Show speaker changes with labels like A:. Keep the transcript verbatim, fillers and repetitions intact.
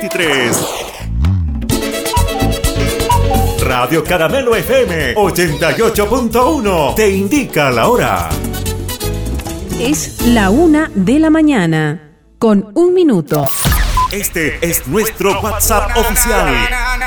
A: veintitrés. Radio Caramelo F M ochenta y ocho punto uno te indica la hora.
B: Es la una de la mañana, con un minuto.
A: Este es nuestro WhatsApp oficial.